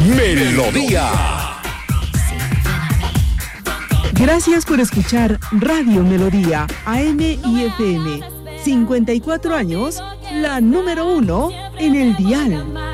Melodía. Gracias por escuchar Radio Melodía, AM y FM. 54 años, la número 1 en el dial.